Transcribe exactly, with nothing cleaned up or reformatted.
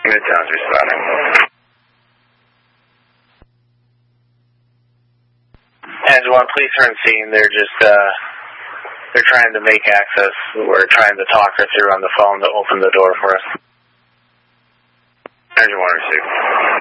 Midtown's responding. Engine one, police are on scene. They're just, uh, they're trying to make access. We're trying to talk her through on the phone to open the door for us. Engine one received.